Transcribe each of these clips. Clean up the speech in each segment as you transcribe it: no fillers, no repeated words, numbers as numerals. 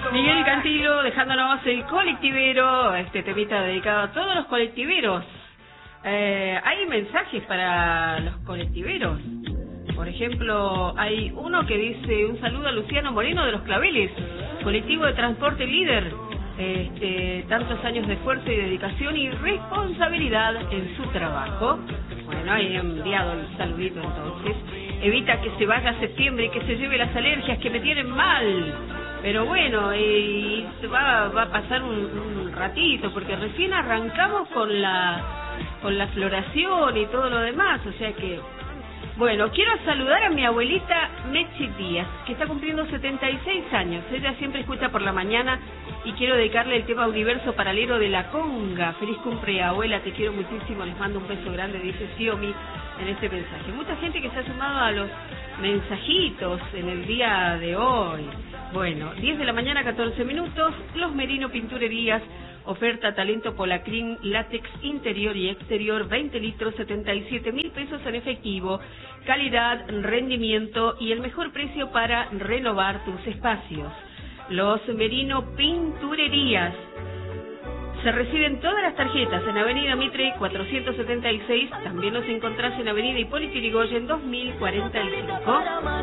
Miguel Cantilo, dejándonos el colectivero, este temita dedicado a todos los colectiveros. Hay mensajes para los colectiveros. Por ejemplo, hay uno que dice: un saludo a Luciano Moreno de Los Claveles, colectivo de transporte líder. Tantos años de esfuerzo y dedicación y responsabilidad en su trabajo. Bueno, ahí he enviado el saludito entonces. Evita que se vaya a septiembre y que se lleve las alergias que me tienen mal. Pero bueno, y va a pasar un ratito, porque recién arrancamos con la floración y todo lo demás, o sea que... Bueno, quiero saludar a mi abuelita Mechi Díaz, que está cumpliendo 76 años. Ella siempre escucha por la mañana y quiero dedicarle el tema Universo Paralelo de la Conga. Feliz cumple, abuela, te quiero muchísimo, les mando un beso grande, dice Xiomi en este mensaje. Mucha gente que se ha sumado a los mensajitos en el día de hoy. Bueno, 10 de la mañana, 14 minutos, Los Merino Pinturerías, oferta talento Polacrin, látex interior y exterior, 20 litros, 77.000 pesos en efectivo, calidad, rendimiento y el mejor precio para renovar tus espacios. Los Merino Pinturerías. Se reciben todas las tarjetas en Avenida Mitre 476, también los encontrás en Avenida Hipólito Yrigoyen 2045.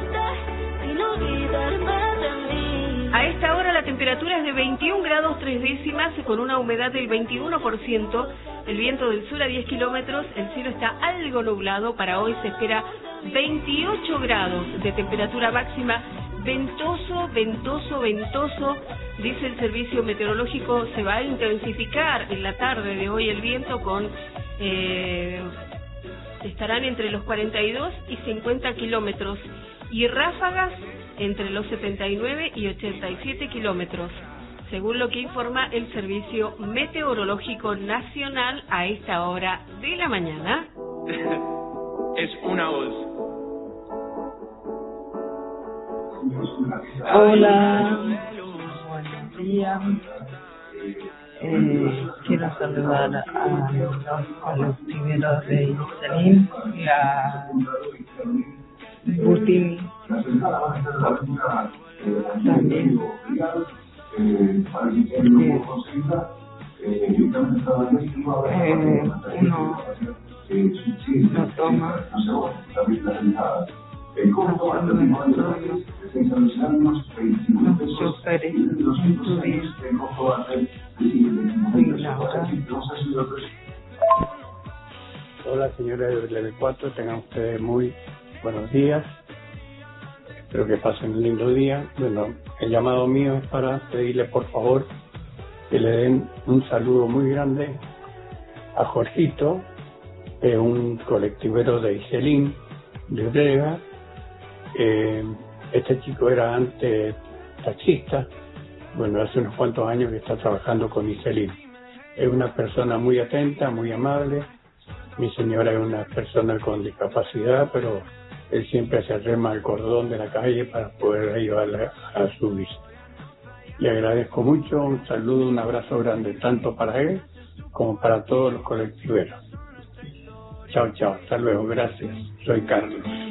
A esta hora la temperatura es de 21 grados 3 décimas con una humedad del 21%, el viento del sur a 10 kilómetros, el cielo está algo nublado, para hoy se espera 28 grados de temperatura máxima, ventoso, dice el servicio meteorológico, se va a intensificar en la tarde de hoy el viento con... estarán entre los 42 y 50 kilómetros y ráfagas entre los 79 y 87 kilómetros, según lo que informa el Servicio Meteorológico Nacional a esta hora de la mañana. Es una voz. Hola, buenos días. Quiero saludar a los primeros de Iselín y a Butín también. Uno no toma. Los choferes y Laura. Hola señores del Level 4, tengan ustedes muy buenos días, espero que pasen un lindo día. Bueno, el llamado mío es para pedirle por favor que le den un saludo muy grande a Jorgito, un colectivero de Iselín, de Brega. Este chico era antes taxista, bueno, hace unos cuantos años que está trabajando con Iselín. Es una persona muy atenta, muy amable. Mi señora es una persona con discapacidad, pero él siempre se arrema al cordón de la calle para poder ayudarla a su vista. Le agradezco mucho, un saludo, un abrazo grande, tanto para él como para todos los colectiveros. Chao, chao, hasta luego, gracias. Soy Carlos.